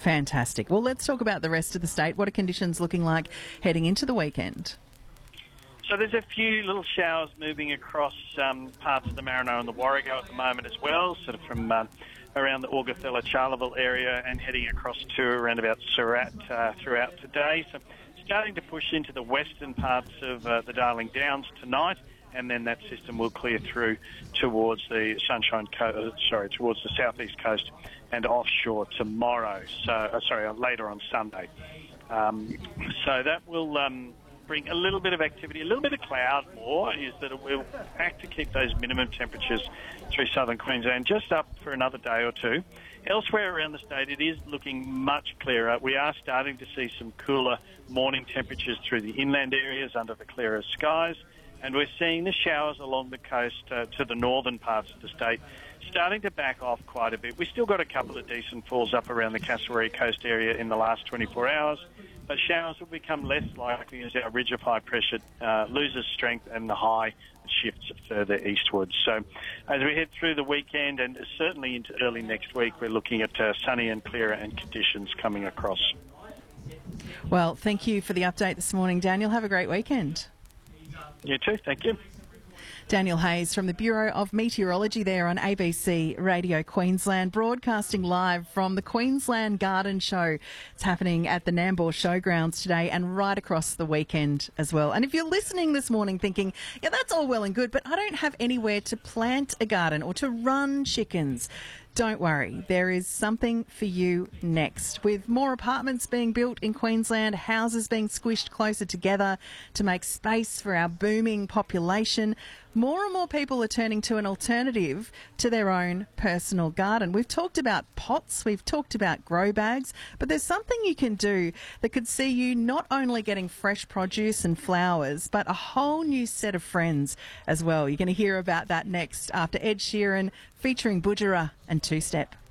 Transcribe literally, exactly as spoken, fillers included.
Fantastic. Well, let's talk about the rest of the state. What are conditions looking like heading into the weekend? So there's a few little showers moving across um, parts of the Marino and the Warrego at the moment as well, sort of from um, around the Augathella, Charleville area and heading across to around about Surat uh, throughout today. So starting to push into the western parts of uh, the Darling Downs tonight, and then that system will clear through towards the Sunshine Coast, sorry, towards the southeast coast and offshore tomorrow. So, uh, sorry, later on Sunday. Um, so that will Um, bring a little bit of activity, a little bit of cloud more, is that it will act to keep those minimum temperatures through southern Queensland just up for another day or two. Elsewhere around the state, it is looking much clearer. We are starting to see some cooler morning temperatures through the inland areas under the clearer skies, and we're seeing the showers along the coast uh, to the northern parts of the state starting to back off quite a bit. We've still got a couple of decent falls up around the Castlereagh Coast area in the last twenty-four hours, but showers will become less likely as our ridge of high pressure uh, loses strength and the high shifts further eastwards. So as we head through the weekend and certainly into early next week, we're looking at uh, sunny and clearer and conditions coming across. Well, thank you for the update this morning, Daniel. Have a great weekend. You too. Thank you. Daniel Hayes from the Bureau of Meteorology there on A B C Radio Queensland, broadcasting live from the Queensland Garden Show. It's happening at the Nambour Showgrounds today and right across the weekend as well. And if you're listening this morning thinking, yeah, that's all well and good, but I don't have anywhere to plant a garden or to run chickens, don't worry, there is something for you next. With more apartments being built in Queensland, houses being squished closer together to make space for our booming population, more and more people are turning to an alternative to their own personal garden. We've talked about pots, we've talked about grow bags, but there's something you can do that could see you not only getting fresh produce and flowers, but a whole new set of friends as well. You're going to hear about that next after Ed Sheeran featuring Budjerah and Two Step.